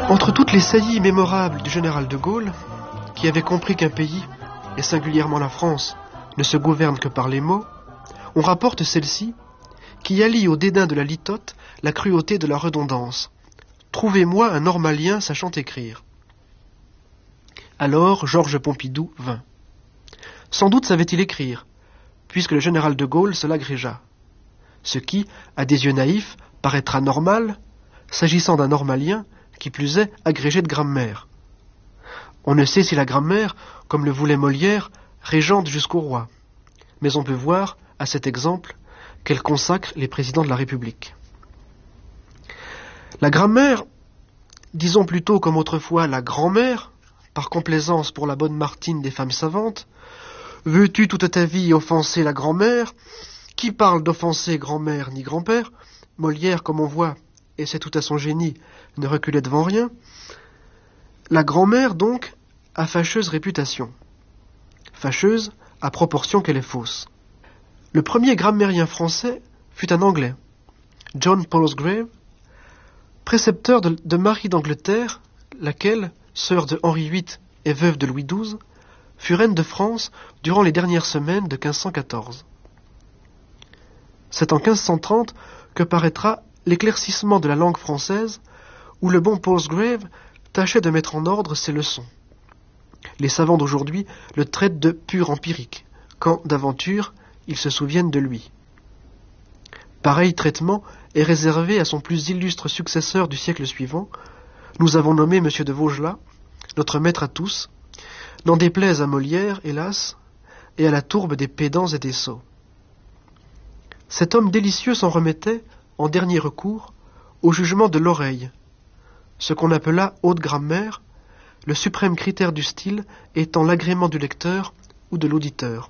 Entre toutes les saillies mémorables du général de Gaulle, qui avait compris qu'un pays, et singulièrement la France, ne se gouverne que par les mots, on rapporte celle-ci, qui allie au dédain de la litote la cruauté de la redondance. Trouvez-moi un normalien sachant écrire. Alors Georges Pompidou vint. Sans doute savait-il écrire, puisque le général de Gaulle se l'agrégea. Ce qui, à des yeux naïfs, paraîtra normal, s'agissant d'un normalien, qui plus est agrégé de grammaire. On ne sait si la grammaire, comme le voulait Molière, régente jusqu'au roi. Mais on peut voir, à cet exemple, qu'elle consacre les présidents de la République. La grammaire, disons plutôt comme autrefois la grand-mère, par complaisance pour la bonne Martine des femmes savantes, veux-tu toute ta vie offenser la grand-mère? Qui parle d'offenser grand-mère ni grand-père? Molière, comme on voit, et c'est tout à son génie, ne reculait devant rien. La grand-mère, donc, a fâcheuse réputation. Fâcheuse à proportion qu'elle est fausse. Le premier grammairien français fut un Anglais, John Palsgrave, précepteur de Marie d'Angleterre, laquelle, sœur de Henri VIII et veuve de Louis XII, fut reine de France durant les dernières semaines de 1514. C'est en 1530 que paraîtra l'éclaircissement de la langue française, où le bon Palsgrave tâchait de mettre en ordre ses leçons. Les savants d'aujourd'hui le traitent de pur empirique, quand, d'aventure, ils se souviennent de lui. Pareil traitement est réservé à son plus illustre successeur du siècle suivant. Nous avons nommé M. de Vaugelas, notre maître à tous, n'en déplaise à Molière, hélas, et à la tourbe des pédants et des sots. Cet homme délicieux s'en remettait, en dernier recours, au jugement de l'oreille, ce qu'on appela haute grammaire, le suprême critère du style étant l'agrément du lecteur ou de l'auditeur.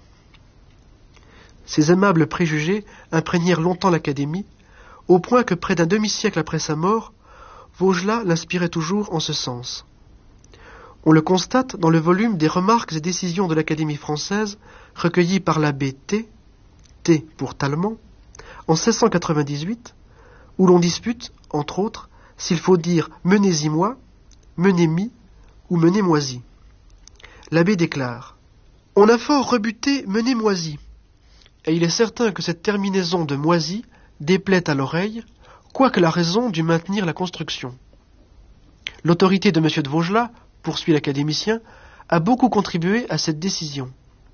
Ces aimables préjugés imprégnèrent longtemps l'Académie, au point que près d'un demi-siècle après sa mort, Vaugelas l'inspirait toujours en ce sens. On le constate dans le volume des remarques et décisions de l'Académie française, recueillies par l'abbé T pour Tallemant, en 1698, où l'on dispute, entre autres, s'il faut dire « menez-y-moi »,« menez-mi » ou « menez-moi-y ». L'abbé déclare « On a fort rebuté « menez-moi-y », et il est certain que cette terminaison de « moisi » déplaît à l'oreille, quoique la raison dût maintenir la construction. L'autorité de M. de Vaugelas, poursuit l'académicien, a beaucoup contribué à cette décision.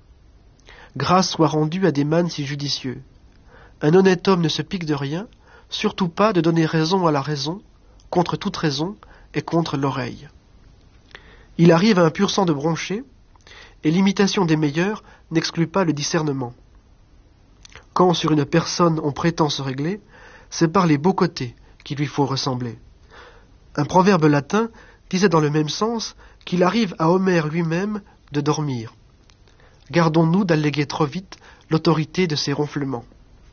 Grâce soit rendue à des mânes si judicieux. Un honnête homme ne se pique de rien, surtout pas de donner raison à la raison, contre toute raison et contre l'oreille. Il arrive à un pur sang de broncher, et l'imitation des meilleurs n'exclut pas le discernement. Quand sur une personne on prétend se régler, c'est par les beaux côtés qu'il lui faut ressembler. Un proverbe latin disait dans le même sens qu'il arrive à Homère lui-même de dormir. Gardons-nous d'alléguer trop vite l'autorité de ses ronflements.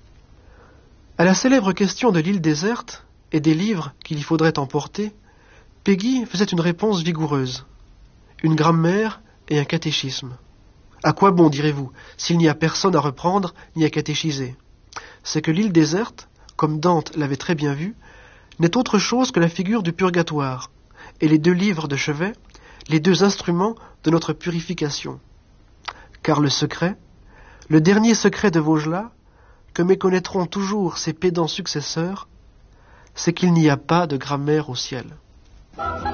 À la célèbre question de l'île déserte et des livres qu'il y faudrait emporter, Péguy faisait une réponse vigoureuse. Une grammaire et un catéchisme. À quoi bon, direz-vous, s'il n'y a personne à reprendre ni à catéchiser? C'est que l'île déserte, comme Dante l'avait très bien vu, n'est autre chose que la figure du purgatoire, et les deux livres de chevet, les deux instruments de notre purification. Car le secret, le dernier secret de Vaugelas, que méconnaîtront toujours ses pédants successeurs, c'est qu'il n'y a pas de grammaire au ciel.